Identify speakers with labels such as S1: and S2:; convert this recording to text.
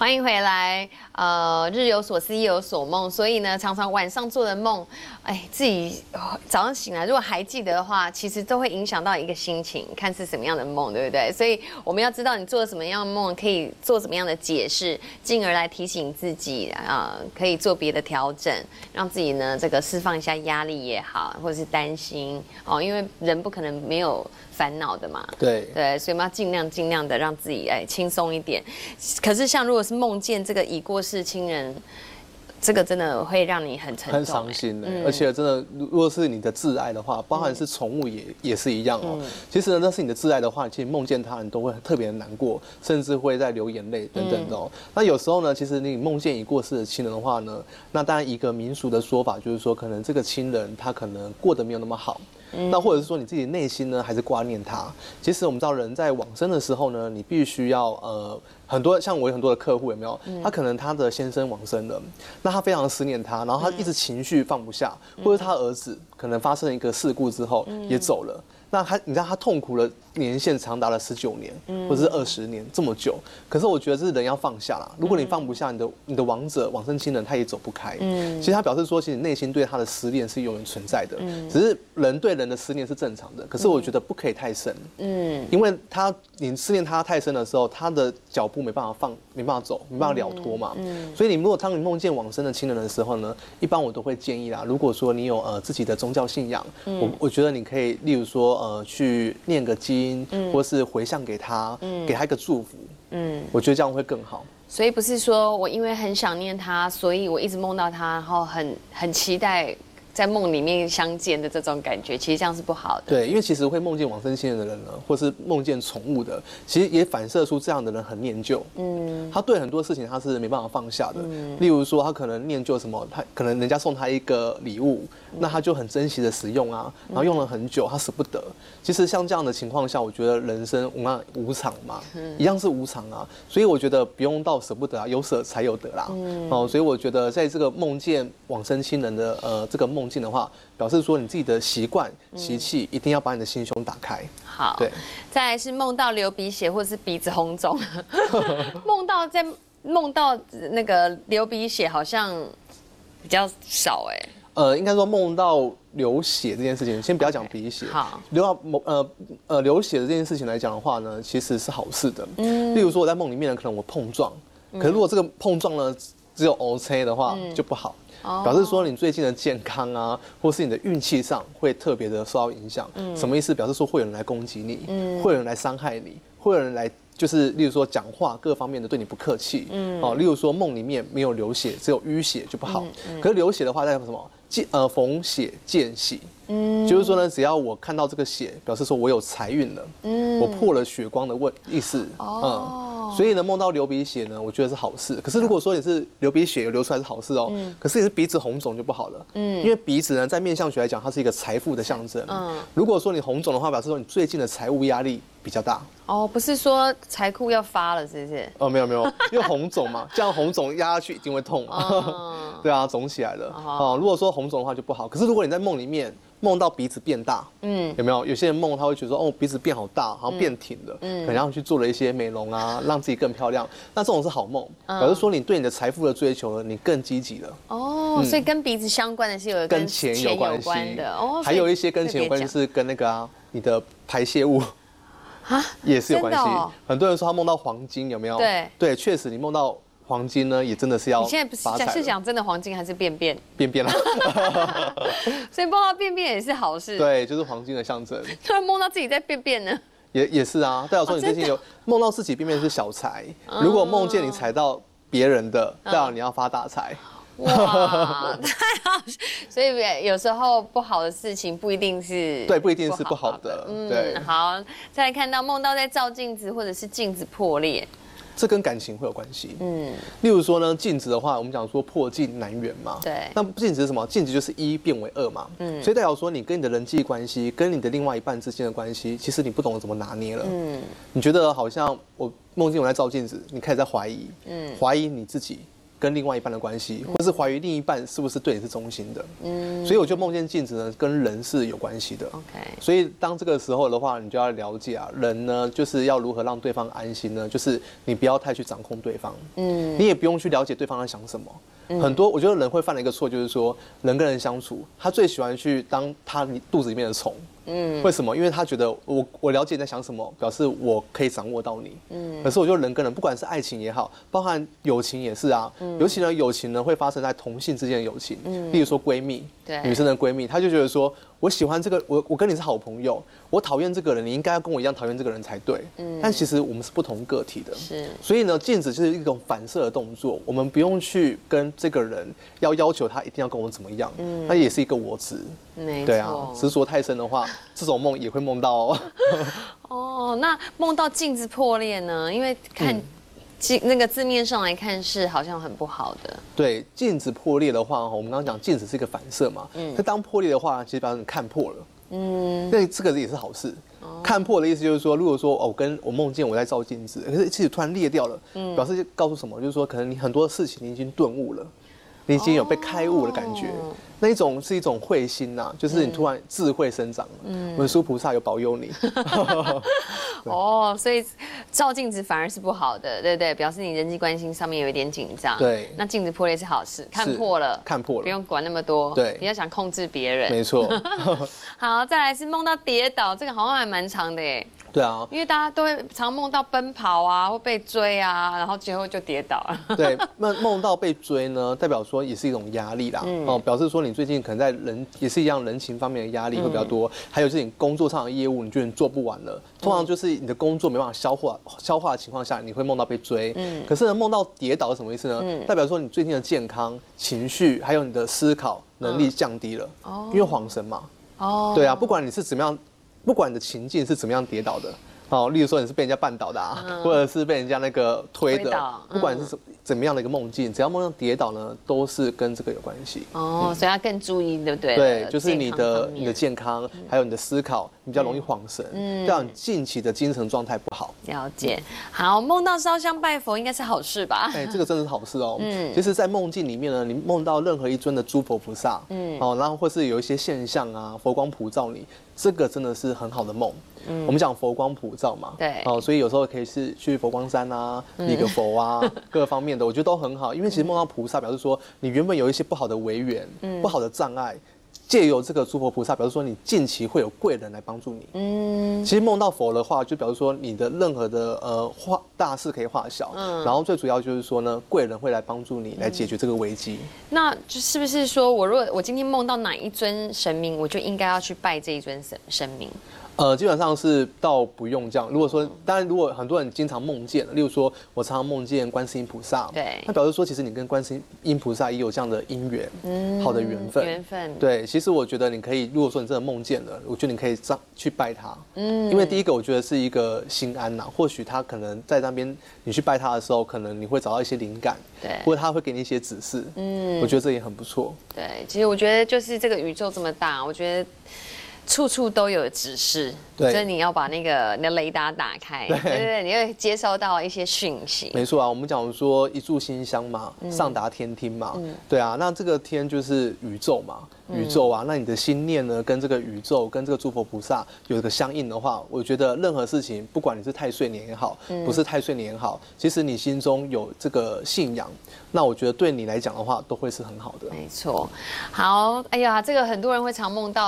S1: 欢迎回来。日有所思，夜有所梦，所以呢，常常晚上做的梦，自己早上醒来，如果还记得的话，其实都会影响到一个心情，看是什么样的梦，对不对？所以我们要知道你做了什么样的梦，可以做什么样的解释，进而来提醒自己可以做别的调整，让自己呢这个释放一下压力也好，或者是担心因为人不可能没有烦恼的嘛。
S2: 对，
S1: 所以我们要尽量的让自己轻松一点。可是像如果是梦见这个已过世亲人，这个真的会让你很沉重，
S2: 很伤心而且真的，如果是你的挚爱的话，包含是宠物也是一样其实呢，那是你的挚爱的话，其实梦见他，你都会特别的难过，甚至会在流眼泪等等的那有时候呢，其实你梦见已过世的亲人的话呢，那当然一个民俗的说法就是说，可能这个亲人他可能过得没有那么好。那或者是说你自己内心呢，还是挂念他。其实我们知道，人在往生的时候呢，你必须要很多，像我有很多的客户有没有？他可能他的先生往生了，那他非常的思念他，然后他一直情绪放不下，或者他儿子可能发生了一个事故之后也走了。那你知道他痛苦的年限长达了19年，或者是20年这么久。可是我觉得这是人要放下啦。如果你放不下你的亡者往生亲人，他也走不开。其实他表示说，其实内心对他的思念是永远存在的。只是人对人的思念是正常的，可是我觉得不可以太深。因为你思念他太深的时候，他的脚步没办法走，没办法了脱嘛。所以当你梦见往生的亲人的时候呢，一般我都会建议啦，如果说你有自己的宗教信仰，我觉得你可以，例如说去念个经，或是回向给他，给他一个祝福。我觉得这样会更好。
S1: 所以不是说我因为很想念他，所以我一直梦到他，然后很期待在梦里面相见的这种感觉，其实这样是不好的。
S2: 对，因为其实会梦见往生亲人的人呢，或是梦见宠物的，其实也反射出这样的人很念旧。他对很多事情他是没办法放下的。例如说，他可能念旧什么，他可能人家送他一个礼物，那他就很珍惜的使用然后用了很久，他舍不得。其实像这样的情况下，我觉得人生无常嘛，一样是无常所以我觉得不用到舍不得有舍才有得啦。所以我觉得在这个梦见往生亲人的这个梦境的话，表示说你自己的习惯习气一定要把你的心胸打开。
S1: 好，
S2: 对。
S1: 再来是梦到流鼻血或者是鼻子红肿，梦到那个流鼻血好像比较少
S2: 应该说梦到流血这件事情，先不要讲鼻血。
S1: 好，
S2: 流血的这件事情来讲的话呢，其实是好事的。例如说我在梦里面呢，可能我碰撞，可是如果这个碰撞呢只有 OK 的话，就不好。表示说你最近的健康或是你的运气上会特别的受到影响。什么意思？表示说会有人来攻击你，会有人来伤害你，会有人来就是例如说讲话各方面的对你不客气。例如说梦里面没有流血，只有淤血就不好。可是流血的话代表什么？逢血见喜。就是说呢，只要我看到这个血，表示说我有财运了，我破了血光的意思。所以呢，梦到流鼻血呢，我觉得是好事。可是如果说你是流鼻血流出来是好事可是你是鼻子红肿就不好了。因为鼻子呢，在面相学来讲，它是一个财富的象征。如果说你红肿的话，表示说你最近的财务压力比较大。
S1: 不是说财库要发了，是不是？
S2: 没有，因为红肿嘛，这样红肿压下去一定会痛。对啊，肿起来了。如果说红肿的话就不好。可是如果你在梦里面梦到鼻子变大，有没有？有些人梦他会觉得说，鼻子变好大，好像变挺了，可能去做了一些美容让自己更漂亮。那这种是好梦，表示说你对你的财富的追求呢，你更积极了。
S1: 所以跟鼻子相关的是有
S2: 跟钱有关的还有一些跟钱有关，就是跟那个你的排泄物也是有关系。很多人说他梦到黄金，有没有？对，确实你梦到黄金呢，也真的是要。你现在不
S1: 是讲真的黄金还是便便？
S2: 便便啦。
S1: 所以梦到便便也是好事。
S2: 对，就是黄金的象征。
S1: 突然梦到自己在便便呢？
S2: 也是代表说你最近有梦到自己便便是小财。如果梦见你踩到别人的，代表你要发大财。
S1: 哇，太好！所以有时候不好的事情不一定是
S2: 不一定是不好的。对，
S1: 好，再来看到梦到在照镜子或者是镜子破裂。
S2: 这跟感情会有关系。例如说呢，镜子的话，我们讲说破镜难圆嘛。
S1: 对。
S2: 那镜子是什么？镜子就是1变为2嘛。所以代表说你跟你的人际关系，跟你的另外一半之间的关系，其实你不懂得怎么拿捏了。你觉得好像我梦见我在照镜子，你开始在怀疑，怀疑你自己， 跟另外一半的关系，或是怀疑另一半是不是对你是忠心的。所以我觉得梦见镜子呢，跟人是有关系的。
S1: OK，
S2: 所以当这个时候的话，你就要了解啊，人呢就是要如何让对方安心呢？就是你不要太去掌控对方，你也不用去了解对方在想什么。很多我觉得人会犯的一个错就是说，人跟人相处，他最喜欢去当你肚子里面的虫。为什么？因为他觉得我了解你在想什么，表示我可以掌握到你。可是我觉得人跟人，不管是爱情也好，包含友情也是啊。尤其呢，友情呢会发生在同性之间的友情，例如说闺蜜，女生的闺蜜，她就觉得说，我喜欢这个，我跟你是好朋友，我讨厌这个人，你应该要跟我一样讨厌这个人才对。但其实我们是不同个体的。所以呢，镜子就是一种反射的动作，我们不用去跟这个人要求他一定要跟我怎么样，那也是一个我执。对啊，执着太深的话，这种梦也会梦到哦。
S1: 哦，那梦到镜子破裂呢？因为看那个字面上来看是好像很不好的。对，
S2: 镜子破裂的话，我们刚刚讲镜子是一个反射嘛，那当破裂的话，其实表示你看破了。那这个也是好事。看破的意思就是说，如果说我梦见我在照镜子，可是其实突然裂掉了，表示告诉什么？就是说，可能你很多事情你已经顿悟了。你已经有被开悟的感觉，那一种是一种慧心呐，就是你突然智慧生长了。文殊菩萨有保佑你。
S1: 哦，所以照镜子反而是不好的，对不对？表示你人际关系上面有一点紧张。
S2: 对，
S1: 那镜子破裂是好事，看破了，不用管那么多。
S2: 对，
S1: 比较想控制别人。
S2: 没错。
S1: 好，再来是梦到跌倒，这个好像还蛮长的耶。
S2: 对啊，
S1: 因为大家都会常梦到奔跑啊，或被追啊，然后最后就跌倒了。
S2: 对，那梦到被追呢，代表说也是一种压力啦。表示说你最近可能在也是一样人情方面的压力会比较多，还有是你工作上的业务，你觉得你做不完了，通常就是你的工作没办法消化的情况下，你会梦到被追。可是呢，梦到跌倒是什么意思呢？代表说你最近的健康、情绪还有你的思考能力降低了，因为恍神嘛。对啊，不管你是怎么样。不管你的情境是怎么样跌倒的，例如说你是被人家绊倒的啊，或者是被人家那个推的，不管是怎么样的一个梦境，只要梦到跌倒呢，都是跟这个有关系。
S1: 所以要更注意，对不对？
S2: 对，就是你的健康，还有你的思考，你比较容易恍神，让你近期的精神状态不好。
S1: 了解。好，梦到烧香拜佛应该是好事吧？
S2: 这个真的是好事哦。其实，在梦境里面呢，你梦到任何一尊的诸佛菩萨，然后或是有一些现象啊，佛光普照你。这个真的是很好的梦。我们讲佛光普照嘛，
S1: 对，
S2: 所以有时候可以是去佛光山啊，礼个佛啊，各方面的，我觉得都很好。因为其实梦到菩萨，表示说你原本有一些不好的违缘，不好的障碍，借由这个诸佛菩萨，表示说你近期会有贵人来帮助你。其实梦到佛的话，就表示说你的任何的大事可以化小，然后最主要就是说呢，贵人会来帮助你来解决这个危机。
S1: 那就是不是说如果我今天梦到哪一尊神明，我就应该要去拜这一尊神明？
S2: 基本上是倒不用这样。如果说，当然，如果很多人经常梦见，例如说我常常梦见观世音菩萨，
S1: 对，
S2: 那表示说其实你跟观世音菩萨也有这样的姻缘，好的缘分。
S1: 缘分。
S2: 对，其实我觉得你可以，如果说你真的梦见了，我觉得你可以去拜他。因为第一个我觉得是一个心安呐，或许他可能在那边你去拜他的时候，可能你会找到一些灵感，
S1: 对，
S2: 或者他会给你一些指示。我觉得这也很不错。
S1: 对，其实我觉得就是这个宇宙这么大，我觉得。处处都有指示，所以你要把你的雷达打开，对，你会接收到一些讯息。
S2: 没错啊，我们讲说一炷馨香嘛，上达天听嘛，对啊，那这个天就是宇宙嘛，宇宙啊，那你的心念呢，跟这个宇宙，跟这个诸佛菩萨有一个相应的话，我觉得任何事情，不管你是太岁年也好，不是太岁年也好，其实你心中有这个信仰，那我觉得对你来讲的话，都会是很好的。
S1: 没错，好，哎呀，这个很多人会常梦到。